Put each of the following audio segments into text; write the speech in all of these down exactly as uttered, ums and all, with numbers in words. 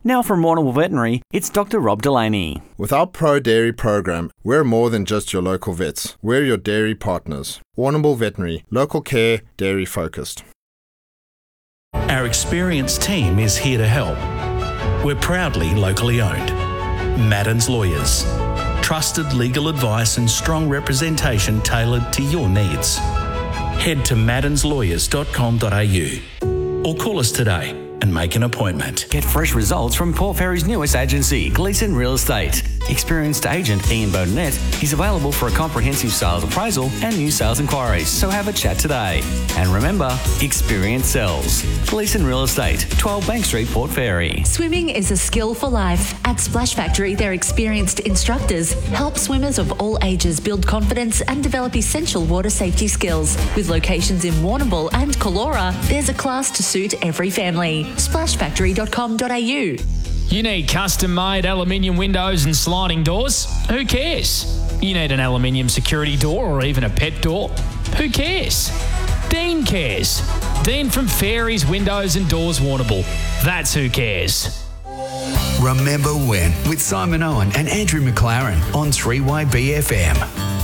Now from Warrnambool Veterinary, it's Doctor Rob Delaney. With our Pro Dairy program, we're more than just your local vets. We're your dairy partners. Warrnambool Veterinary, local care, dairy focused. Our experienced team is here to help. We're proudly locally owned. Maddens Lawyers. Trusted legal advice and strong representation tailored to your needs. Head to maddens lawyers dot com dot a u or call us today and make an appointment. Get fresh results from Port Fairy's newest agency, Gleeson Real Estate. Experienced agent Ian Bowdenette is available for a comprehensive sales appraisal and new sales inquiries, so have a chat today. And remember, experience sells. Gleeson Real Estate, twelve Bank Street, Port Fairy. Swimming is a skill for life. At Splash Factory, their experienced instructors help swimmers of all ages build confidence and develop essential water safety skills. With locations in Warrnambool and Callora, there's a class to suit every family. splash factory dot com dot a u. You need custom-made aluminium windows and sliding doors? Who cares? You need an aluminium security door or even a pet door? Who cares? Dean cares. Dean from Fairies Windows and Doors Warrnambool. That's who cares. Remember When with Simon Owen and Andrew McLaren on three Y B F M.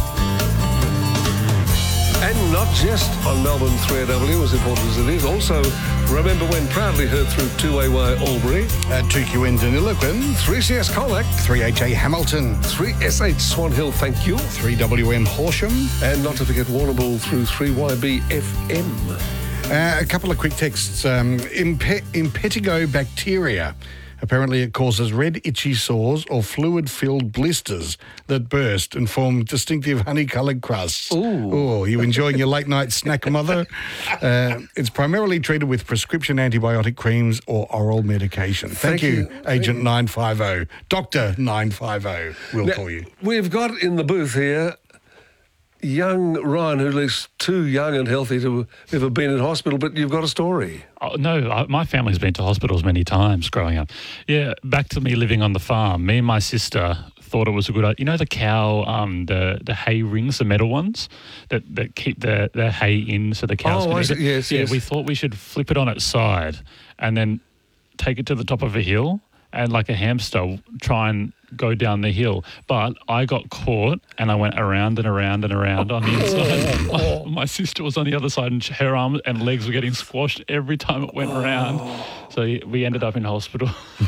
And not just on Melbourne three A W, as important as it is, also Remember When proudly heard through two A Y Albury, uh, two Q N Deniliquin, three C S Colac, three H A Hamilton, three S H Swan Hill, thank you, three W M Horsham, and not to forget Warrnambool through three Y B F M. Uh, a couple of quick texts. Um, impe- impetigo bacteria. Apparently it causes red itchy sores or fluid-filled blisters that burst and form distinctive honey-coloured crusts. Ooh. Oh, you enjoying your late-night snack, mother? Uh, it's primarily treated with prescription antibiotic creams or oral medication. Thank, Thank you, you, Agent nine five zero. Doctor nine five zero will now, call you. We've got in the booth here young Ryan, who looks too young and healthy to have ever been in hospital, but you've got a story. Oh, no, I, my family's been to hospitals many times growing up. Yeah, back to me living on the farm. Me and my sister thought it was a good idea. You know the cow, um, the, the hay rings, the metal ones that, that keep the, the hay in so the cows oh, can I eat see. it? Yes, yeah, yes. we thought we should flip it on its side and then take it to the top of a hill and like a hamster try and go down the hill. But I got caught and I went around and around and around on the inside. My, my sister was on the other side and her arms and legs were getting squashed every time it went around. So we ended up in hospital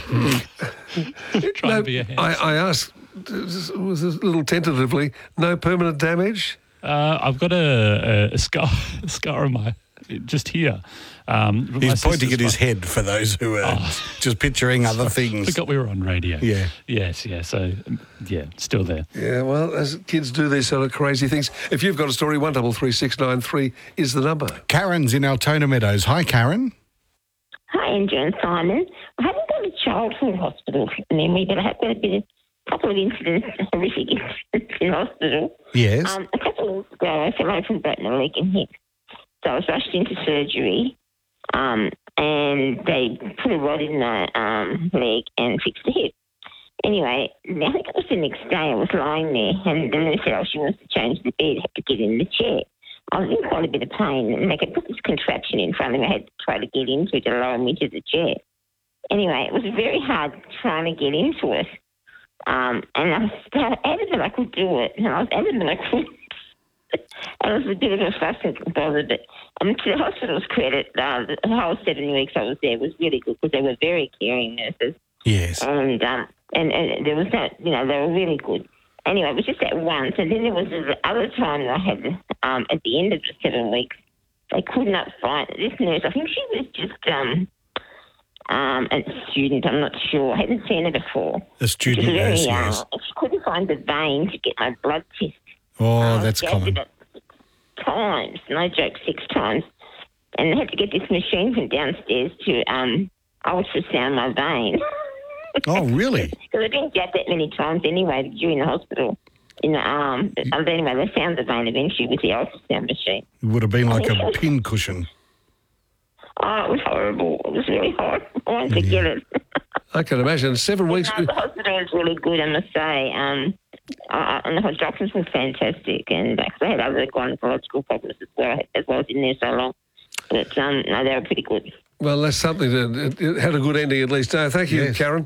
trying no, to be a hamster. I, I asked, was a little tentatively, no permanent damage? Uh, I've got a, a, a scar, a scar on my, just here. Um, He's pointing at his head for those who are oh, just picturing other sorry, things. Forgot we were on radio. Yeah. Yes, yeah. So, yeah, still there. Yeah, well, as kids do these sort of crazy things. If you've got a story, one double three six nine three is the number. Karen's in Altona Meadows. Hi, Karen. Hi, Andrew and Simon. I haven't got a childhood hospital memory, but I have got a bit of a couple of incidents, horrific incidents in hospital. Yes. Um, a couple of weeks ago, I fell over and broke my leg and hip. So I was rushed into surgery, um, and they put a rod in my um, leg and fixed the hip. Anyway, I think it was the next day I was lying there, and the nurse said, oh, she wants to change the bed, had to get in the chair. I was in quite a bit of pain, and they could put this contraption in front of me. I had to try to get into it to lower me to the chair. Anyway, it was very hard trying to get into it. Um, and I was adamant I could do it, and I was adamant I couldn't. And it was a bit of a fuss and bother, but um, to the hospital's credit, uh, the whole seven weeks I was there was really good because they were very caring nurses. Yes. And, um, and and there was that, you know, they were really good. Anyway, it was just that once. And then there was the other time that I had, um, at the end of the seven weeks, they could not find this nurse. I think she was just um, um, a student. I'm not sure. I hadn't seen her before. A student very nurse, young. yes. She couldn't find the vein to get my blood test. Oh, uh, that's common. It times, no joke, six times. And they had to get this machine from downstairs to um, ultrasound my vein. Oh, really? Because I've been jabbed that many times anyway during the hospital in the arm. But um, anyway, they found the vein eventually with the ultrasound machine. It would have been like a pin cushion. Oh, it was horrible. It was really horrible. I won't forget it. I can imagine. Seven weeks. No, the hospital was really good, I must say. Um, uh, and the doctors were fantastic. And because I had other gynecological problems as well, as well as in there so long. But um, no, they were pretty good. Well, that's something that it had a good ending at least. No, thank you, Yes. Karen.